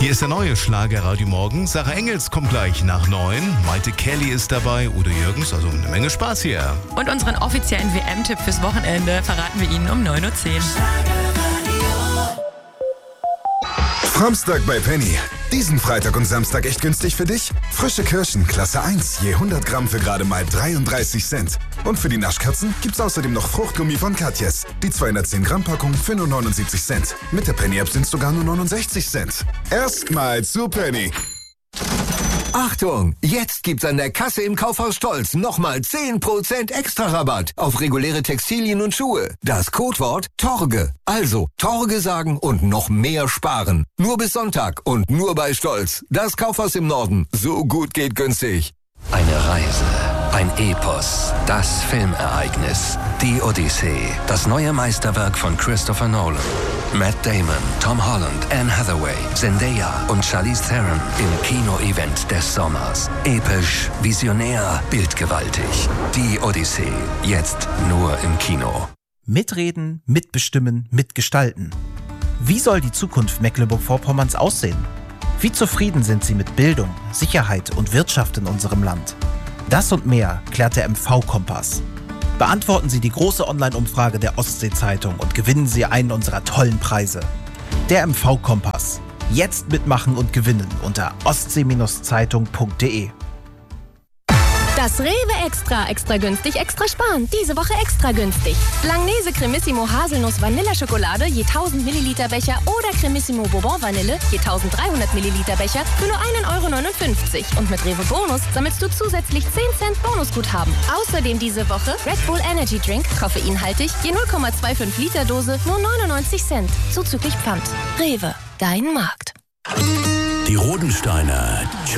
Hier ist der neue Schlager Radio Morgen. Sarah Engels kommt gleich nach 9. Maite Kelly ist dabei, Udo Jürgens, also eine Menge Spaß hier. Und unseren offiziellen WM-Tipp fürs Wochenende verraten wir Ihnen um 9.10 Uhr. Samstag bei Penny. Diesen Freitag und Samstag echt günstig für dich? Frische Kirschen, Klasse 1, je 100 Gramm für gerade mal 33 Cent. Und für die Naschkatzen gibt's außerdem noch Fruchtgummi von Katjes. Die 210 Gramm Packung für nur 79 Cent. Mit der Penny-App sind's sogar nur 69 Cent. Erstmal zu Penny. Achtung! Jetzt gibt's an der Kasse im Kaufhaus Stolz nochmal 10% extra Rabatt auf reguläre Textilien und Schuhe. Das Codewort Torge. Also Torge sagen und noch mehr sparen. Nur bis Sonntag und nur bei Stolz. Das Kaufhaus im Norden. So gut geht günstig. Eine Reise, ein Epos, das Filmereignis, die Odyssee, das neue Meisterwerk von Christopher Nolan. Matt Damon, Tom Holland, Anne Hathaway, Zendaya und Charlize Theron im Kino-Event des Sommers. Episch, visionär, bildgewaltig. Die Odyssee, jetzt nur im Kino. Mitreden, mitbestimmen, mitgestalten. Wie soll die Zukunft Mecklenburg-Vorpommerns aussehen? Wie zufrieden sind Sie mit Bildung, Sicherheit und Wirtschaft in unserem Land? Das und mehr klärt der MV-Kompass. Beantworten Sie die große Online-Umfrage der Ostsee-Zeitung und gewinnen Sie einen unserer tollen Preise. Der MV-Kompass. Jetzt mitmachen und gewinnen unter ostsee-zeitung.de. Das Rewe Extra günstig, extra sparen. Diese Woche extra günstig. Langnese Cremissimo Haselnuss Vanilleschokolade je 1000 Milliliter Becher oder Cremissimo Bourbon Vanille je 1300 Milliliter Becher für nur 1,59 €. Und mit Rewe Bonus sammelst du zusätzlich 10 Cent Bonusguthaben. Außerdem diese Woche Red Bull Energy Drink, koffeinhaltig, je 0,25 Liter Dose, nur 99 Cent. Zuzüglich Pfand. Rewe, dein Markt. Die Rodensteiner